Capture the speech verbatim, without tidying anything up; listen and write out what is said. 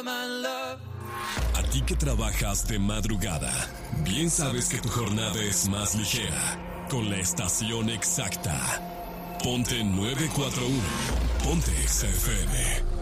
A ti que trabajas de madrugada, bien sabes que tu jornada es más ligera con la estación exacta. Ponte nueve cuatro uno. Ponte X F M.